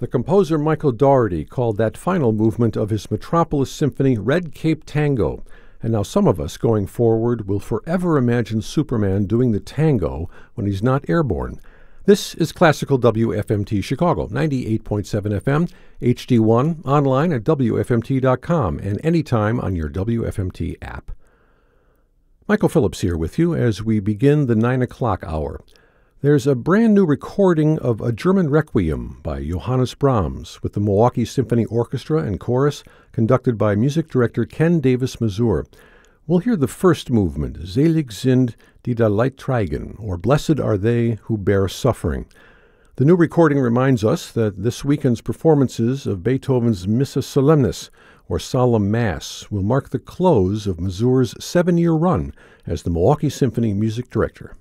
The composer Michael Daugherty called that final movement of his Metropolis Symphony Red Cape Tango, and now some of us going forward will forever imagine Superman doing the tango when he's not airborne. This is Classical WFMT Chicago, 98.7 FM, HD1, online at WFMT.com, and anytime on your WFMT app. Michael Phillips here with you as we begin the 9 o'clock hour. There's a brand new recording of a German Requiem by Johannes Brahms with the Milwaukee Symphony Orchestra and Chorus, conducted by music director Ken Davis-Mazur. We'll hear the first movement, Selig sind die da Leid tragen, or Blessed are they who bear suffering. The new recording reminds us that this weekend's performances of Beethoven's Missa Solemnis, or Solemn Mass, will mark the close of Mazur's 7-year run as the Milwaukee Symphony music director.